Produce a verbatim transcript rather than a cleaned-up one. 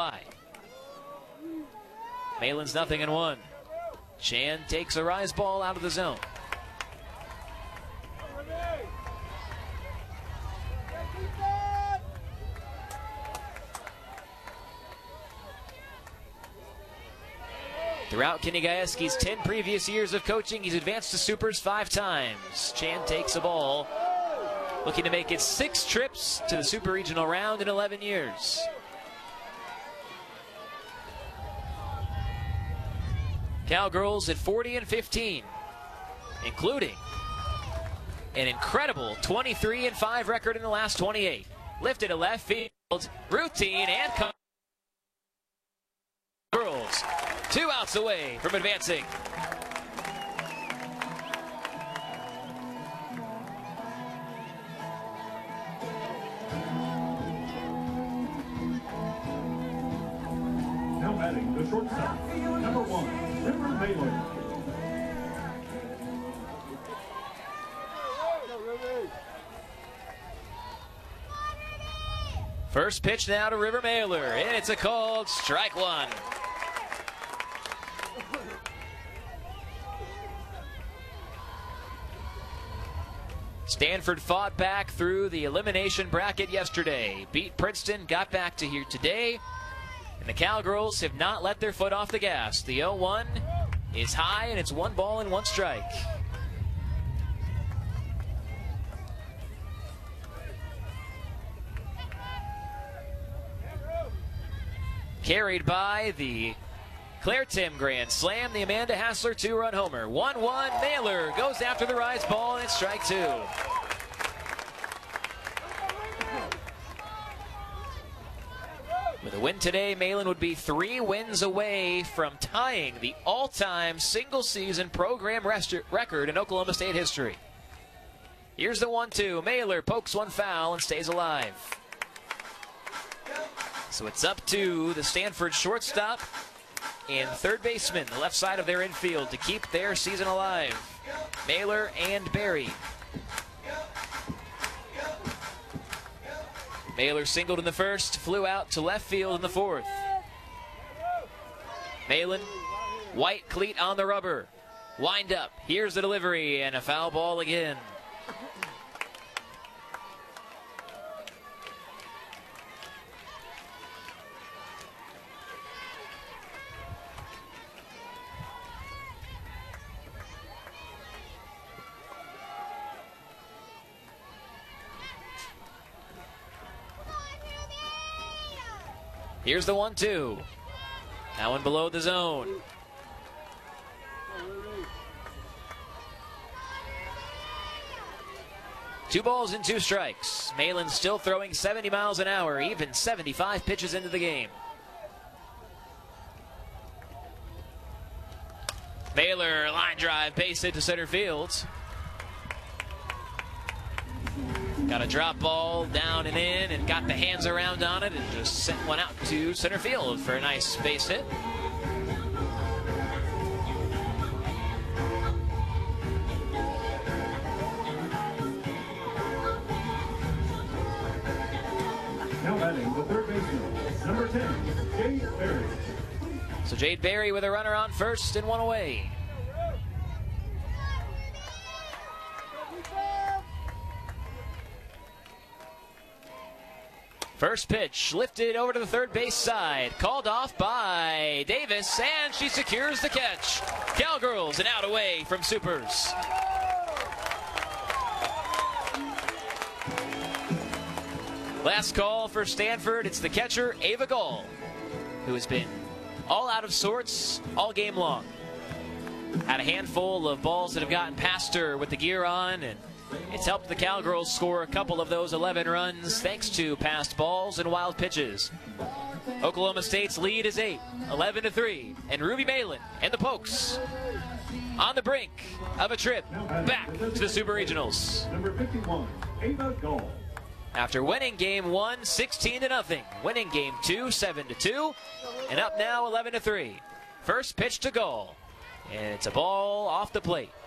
Y. Malin's nothing in one. Chan takes a rise ball out of the zone. Throughout Kenny Gajewski's ten previous years of coaching, he's advanced to supers five times. Chan takes a ball, looking to make it six trips to the super regional round in eleven years. Cowgirls at forty and fifteen, including an incredible twenty-three and five record in the last twenty-eight. Lifted to left field, routine and come. Girls, two outs away from advancing. Now batting the shortstop, number one, River Baylor. First pitch now to River Mailer, and it's a called strike one. Stanford fought back through the elimination bracket yesterday, beat Princeton, got back to here today, and the Cowgirls have not let their foot off the gas. The oh one is high, and it's one ball and one strike. Carried by the Claire Tim grand slam, the Amanda Hassler two-run homer. one one, Mailer goes after the rise ball, and it's strike two. With a win today, Malin would be three wins away from tying the all-time single-season program record in Oklahoma State history. Here's the one two. Mailer pokes one foul and stays alive. So it's up to the Stanford shortstop and third baseman, the left side of their infield, to keep their season alive. Mailer and Berry. Mailer singled in the first, flew out to left field in the fourth. Malin, white cleat on the rubber. Wind up, here's the delivery, and a foul ball again. Here's the one two. That one below the zone. Two balls and two strikes. Malin still throwing seventy miles an hour, even seventy-five pitches into the game. Mailer, line drive, base hit to center field. Got a drop ball down and in, and got the hands around on it, and just sent one out to center field for a nice base hit. Now batting the third baseman, number ten, Jade Berry. So Jade Berry with a runner on first and one away. First pitch lifted over to the third base side, called off by Davis, and she secures the catch. Cowgirls an out away from supers. Last call for Stanford. It's the catcher, Ava Gall, who has been all out of sorts all game long. Had a handful of balls that have gotten past her with the gear on, and it's helped the Cowgirls score a couple of those eleven runs thanks to passed balls and wild pitches. Oklahoma State's lead is eight, eleven to three, and Ruby Malin and the Pokes on the brink of a trip back to the Super Regionals. Number fifty-one, Ava Gall. After winning game one, sixteen to nothing, winning game two, seven to two, and up now eleven to three. First pitch to Gall, and it's a ball off the plate.